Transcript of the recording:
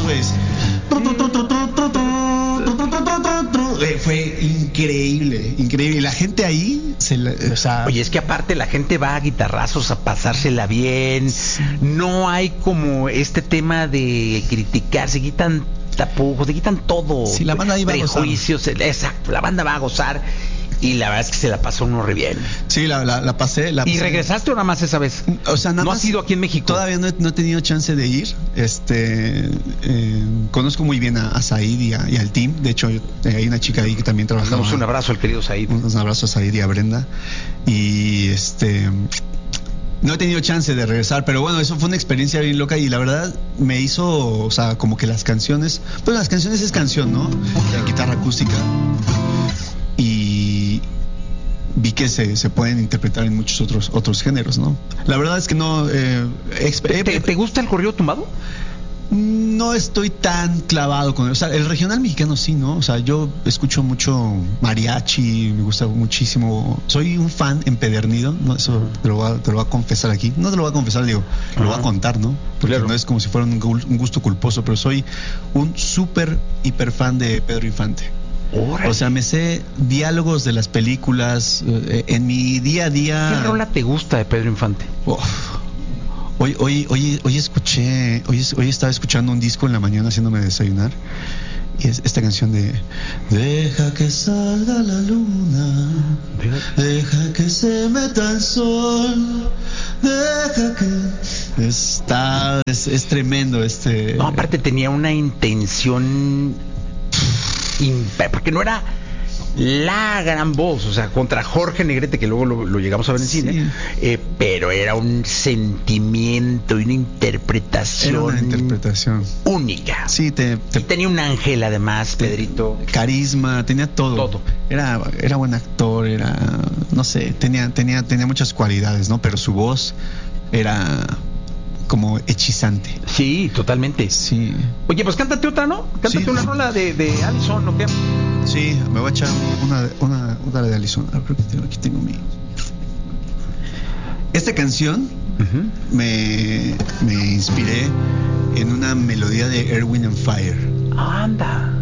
es. Fue increíble, increíble. La gente ahí, o sea... Oye, es que aparte la gente va a guitarrazos a pasársela bien. No hay como este tema de criticar, se quitan tapujos, se quitan todo. Sí, la banda ahí va prejuicios, exacto, la banda va a gozar. Y la verdad es que se la pasó uno re bien. Sí, la pasé. ¿Y regresaste o nada más esa vez? O sea, nada ¿No más, has ido aquí en México? Todavía no he tenido chance de ir. Conozco muy bien a Said y al team. De hecho, hay una chica ahí que también trabaja. Damos un abrazo al querido Said. Un abrazo a Said y a Brenda. Y no he tenido chance de regresar, pero bueno, eso fue una experiencia bien loca y la verdad me hizo, o sea, como que las canciones, pues las canciones es canción, ¿no? La guitarra acústica. Y vi que se pueden interpretar en muchos otros géneros, ¿no? La verdad es que no... ¿Te gusta el corrido tumbado? No estoy tan clavado con él. O sea, el regional mexicano sí, ¿no? O sea, yo escucho mucho mariachi, me gusta muchísimo. Soy un fan empedernido, ¿no? Eso te lo voy a confesar aquí. No te lo voy a confesar, digo, lo voy a contar, ¿no? Porque no es como si fuera un gusto culposo, pero soy un súper, hiper fan de Pedro Infante. ¡Órale! O sea, me sé diálogos de las películas en mi día a día. ¿Qué rola te gusta de Pedro Infante? Hoy escuché, hoy estaba escuchando un disco en la mañana haciéndome desayunar y es esta canción de deja que salga la luna, deja que se meta el sol, deja que es tremendo No, aparte tenía una intención porque no era la gran voz, o sea, contra Jorge Negrete, que luego lo llegamos a ver en cine, pero era un sentimiento y una interpretación única. Sí, y tenía un ángel además, Pedrito. Carisma, tenía todo. Era buen actor, no sé, tenía muchas cualidades, ¿no? Pero su voz era como hechizante. Sí, totalmente. Sí. Oye, pues cántate otra, ¿no? Cántate una rola de Allison, ¿o qué? Sí, me voy a echar una de Allison. Aquí tengo mi... Esta canción me inspiré en una melodía de Earth, Wind and Fire. Anda.